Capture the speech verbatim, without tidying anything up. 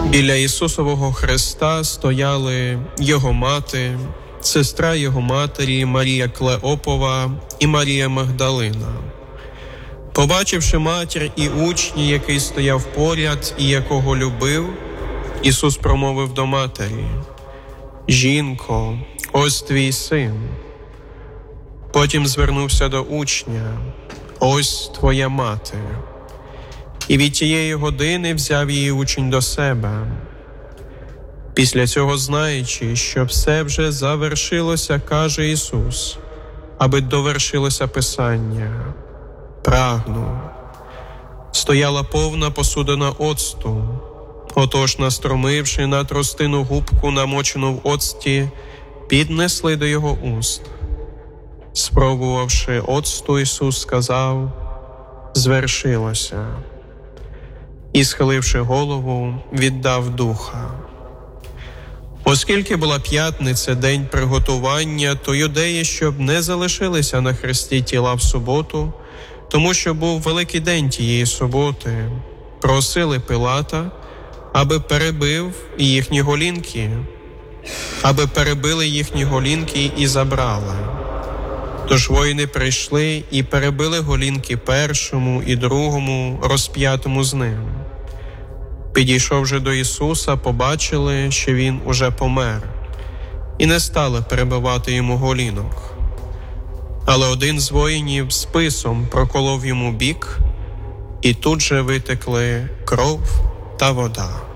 Біля Ісусового хреста стояли Його мати, сестра Його матері Марія Клеопова і Марія Магдалина. Побачивши матір і учні, який стояв поряд і якого любив, Ісус промовив до матері: «Жінко, ось твій син». Потім звернувся до учня: «Ось твоя мати». І від тієї години взяв її учень до себе. Після цього, знаючи, що все вже завершилося, каже Ісус, аби довершилося Писання: «Прагну». Стояла повна посудина оцту. Отож, настромивши на тростину губку, намочену в оцті, піднесли до його уст. Спробувавши оцту, Ісус сказав: «Звершилося». І, схиливши голову, віддав духа. Оскільки була п'ятниця, день приготування, то юдеї, щоб не залишилися на хресті тіла в суботу, тому що був великий день тієї суботи, просили Пилата, аби перебив їхні голінки, аби перебили їхні голінки і забрали. Тож воїни прийшли і перебили голінки першому і другому, розп'ятому з ним. Підійшовши до Ісуса, побачили, що Він уже помер, і не стали перебивати йому голінок. Але один з воїнів списом проколов йому бік, і тут же витекли кров та вода.